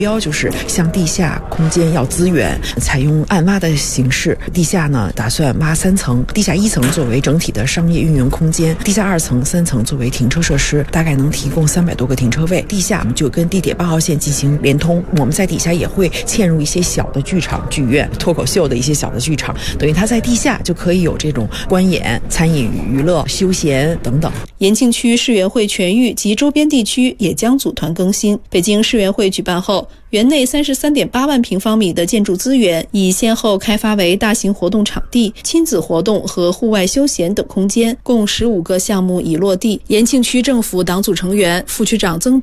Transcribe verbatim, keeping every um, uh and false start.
标就是向地下空间要资源，采用暗挖的形式。地下呢，打算挖三层，地下一层作为整体的商业运营空间，地下二层、三层作为停车设施，大概能提供三百多个停车位。地下就跟地铁八号线进行连通，我们在底下也会嵌入一些小的剧场、剧院、脱口秀的一些小的剧场，等于它在地下就可以有这种观演、餐饮、娱乐、休闲等等。 延庆区世园会全域及周边地区也将组团更新。北京世园会举办后，园内 三十三点八万平方米的建筑资源已先后开发为大型活动场地、亲子活动和户外休闲等空间，共十五个项目已落地。延庆区政府党组成员、副区长曾